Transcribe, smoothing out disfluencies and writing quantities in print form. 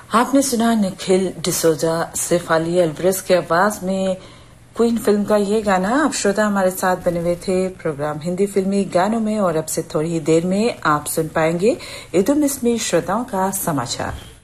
आपने सुना निखिल डिसोजा शेफाली एल्वरेज की आवाज में क्वीन फिल्म का ये गाना। आप श्रोता हमारे साथ बने हुए थे प्रोग्राम हिंदी फिल्मी गानों में और अब से थोड़ी ही देर में आप सुन पाएंगे इदुम इस्मी श्रोताओं का समाचार।